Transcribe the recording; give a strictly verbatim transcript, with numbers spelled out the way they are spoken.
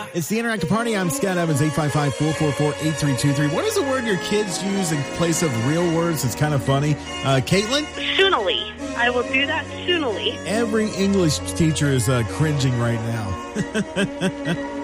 It's the Interactive Party. I'm Scott Evans, eight five five, four four four, eight three two three. What is the word your kids use in place of real words? It's kind of funny. Uh, Caitlin? Soonily. I will do that soonily. Every English teacher is uh, cringing right now.